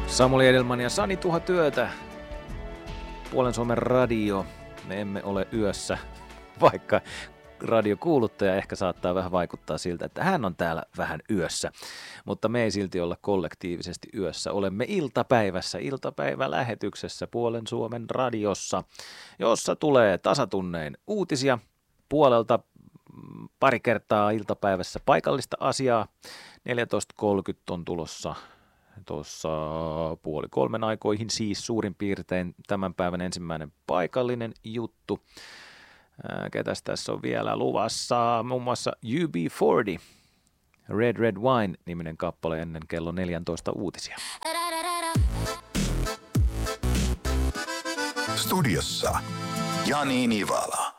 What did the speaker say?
Samuli Edelman ja Sani Tuhatyötä, Puolen Suomen radio. Me emme ole yössä, vaikka radiokuuluttaja ehkä saattaa vähän vaikuttaa siltä, että hän on täällä vähän yössä. Mutta me ei silti olla kollektiivisesti yössä. Olemme iltapäivälähetyksessä Puolen Suomen radiossa, jossa tulee tasatunnein uutisia puolelta pari kertaa iltapäivässä paikallista asiaa. 14.30 on tulossa tuossa 2:30 aikoihin, siis suurin piirtein tämän päivän ensimmäinen paikallinen juttu. Ketäs tässä on vielä luvassa? Muun muassa UB40, Red Red Wine-niminen kappale ennen kello 14 uutisia. Studiossa Jani Nivala.